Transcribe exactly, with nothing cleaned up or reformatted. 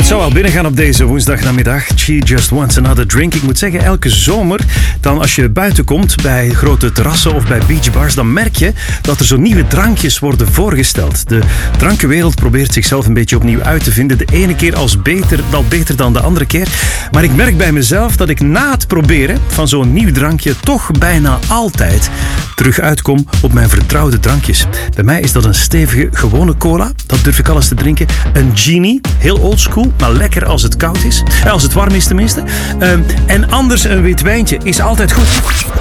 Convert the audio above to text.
zou al binnengaan op deze woensdagnamiddag. She just wants another drink. Ik moet zeggen, elke zomer, dan als je buiten komt bij grote terrassen of bij beachbars, dan merk je dat er zo nieuwe drankjes worden voorgesteld. De drankenwereld probeert zichzelf een beetje opnieuw uit te vinden. De ene keer als beter, dan beter dan de andere keer. Maar ik merk bij mezelf dat ik na het proberen van zo'n nieuw drankje toch bijna altijd terug uitkom op mijn vertrouwde drankjes. Bij mij is dat een stevige, gewone cola. Dat durf ik alles te drinken. Een genie, heel oldschool, maar lekker als het koud is. Als het warm is tenminste. Um, en anders een wit wijntje is altijd goed.